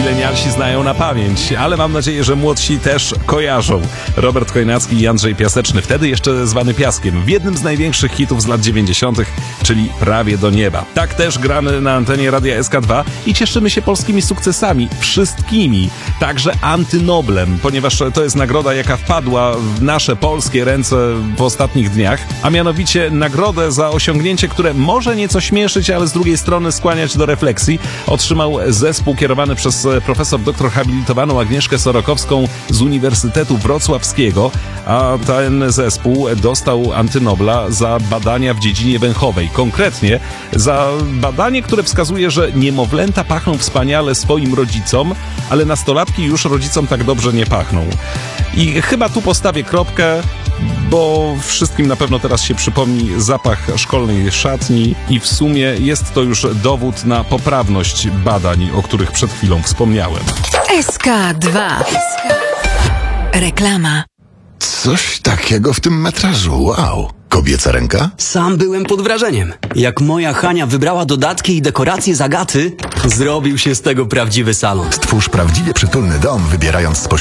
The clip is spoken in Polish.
milenialsi znają na pamięć, ale mam nadzieję, że młodsi też kojarzą. Robert Chojnacki i Andrzej Piaseczny, wtedy jeszcze zwany Piaskiem, w jednym z największych hitów z lat 90., czyli Prawie do nieba. Tak też grany na antenie Radia SK2 i cieszymy się polskimi sukcesami, wszystkimi, także Antynoblem, ponieważ to jest nagroda, jaka wpadła w nasze polskie ręce w ostatnich dniach, a mianowicie nagrodę za osiągnięcie, które może nieco śmieszyć, ale z drugiej strony skłaniać do refleksji, otrzymał zespół kierowany przez profesor doktor habilitowaną Agnieszkę Sorokowską z Uniwersytetu Wrocławskiego, a ten zespół dostał Antynobla za badania w dziedzinie węchowej. Konkretnie za badanie, które wskazuje, że niemowlęta pachną wspaniale swoim rodzicom, ale nastolatki już rodzicom tak dobrze nie pachną. I chyba tu postawię kropkę, bo wszystkim na pewno teraz się przypomni zapach szkolnej szatni i w sumie jest to już dowód na poprawność badań, o których przed chwilą wspomniałem. SK2. Reklama. Coś takiego w tym metrażu, wow. Kobieca ręka? Sam byłem pod wrażeniem. Jak moja Hania wybrała dodatki i dekoracje z Agaty, zrobił się z tego prawdziwy salon. Stwórz prawdziwie przytulny dom, wybierając spośród